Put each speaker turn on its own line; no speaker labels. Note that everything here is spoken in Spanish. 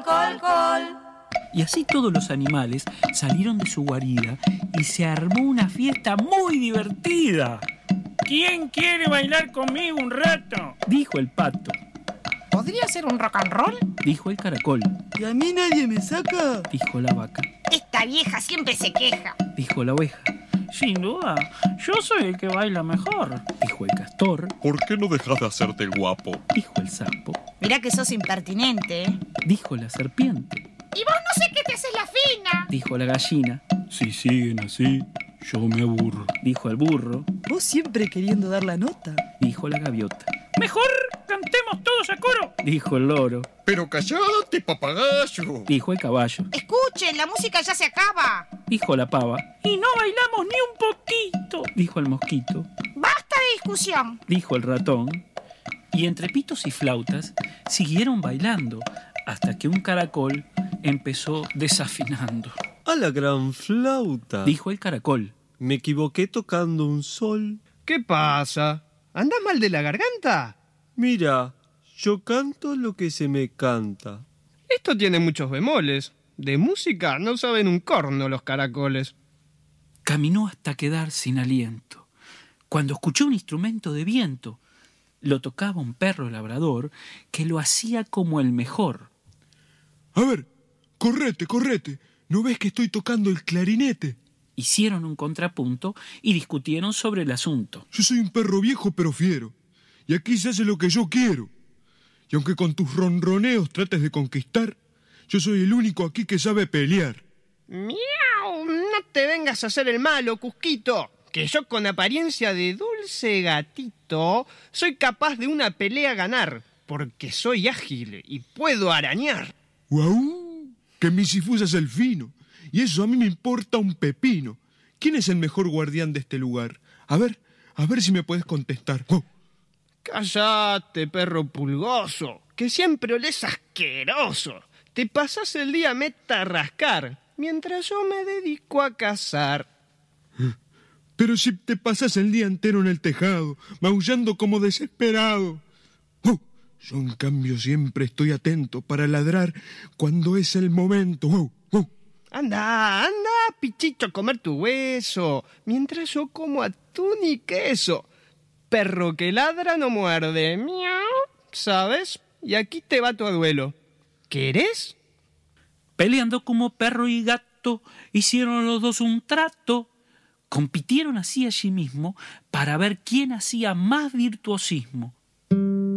col, col.
Y así todos los animales salieron de su guarida y se armó una fiesta muy divertida.
¿Quién quiere bailar conmigo un rato?,
dijo el pato.
¿Podría ser un rock and roll?,
dijo el caracol.
¿Y a mí nadie me saca?,
dijo la vaca.
Esta vieja siempre se queja,
dijo la oveja.
Sin duda, yo soy el que baila mejor,
dijo el castor.
¿Por qué no dejas de hacerte el guapo?,
dijo el sapo.
Mirá que sos impertinente,
dijo la serpiente.
Y vos no sé qué te haces la fina,
dijo la gallina.
Si siguen así, yo me aburro,
dijo el burro.
Vos siempre queriendo dar la nota,
dijo la gaviota.
Mejor cantemos todos a coro,
dijo el loro.
Pero callate, papagayo,
dijo el caballo.
Escuchen, la música ya se acaba,
dijo la pava.
Y no bailamos ni un poquito,
dijo el mosquito.
Basta de discusión,
dijo el ratón. Y entre pitos y flautas siguieron bailando hasta que un caracol empezó desafinando.
¡A la gran flauta!,
dijo el caracol.
Me equivoqué tocando un sol.
¿Qué pasa? ¿Andás mal de la garganta?
Mira, yo canto lo que se me canta.
Esto tiene muchos bemoles. De música no saben un corno los caracoles.
Caminó hasta quedar sin aliento, cuando escuchó un instrumento de viento. Lo tocaba un perro labrador que lo hacía como el mejor.
A ver, correte, ¿no ves que estoy tocando el clarinete?
Hicieron un contrapunto y discutieron sobre el asunto.
Yo soy un perro viejo pero fiero, y aquí se hace lo que yo quiero. Y aunque con tus ronroneos trates de conquistar, yo soy el único aquí que sabe pelear.
¡Miau! No te vengas a hacer el malo, Cusquito, que yo con apariencia de dulce gatito soy capaz de una pelea ganar, porque soy ágil y puedo arañar.
¡Guau! Que mi Sifusa es el fino, y eso a mí me importa un pepino. ¿Quién es el mejor guardián de este lugar? A ver si me puedes contestar. ¡Oh!
Cállate, perro pulgoso, que siempre olés asqueroso. Te pasás el día meta a rascar, mientras yo me dedico a cazar.
Pero si te pasas el día entero en el tejado, maullando como desesperado. Yo en cambio siempre estoy atento para ladrar cuando es el momento.
Anda, pichicho, a comer tu hueso, mientras yo como atún y queso. Perro que ladra no muerde, miau, ¿sabes? Y aquí te va tu duelo. ¿Querés?
Peleando como perro y gato, hicieron los dos un trato. Compitieron así allí mismo para ver quién hacía más virtuosismo.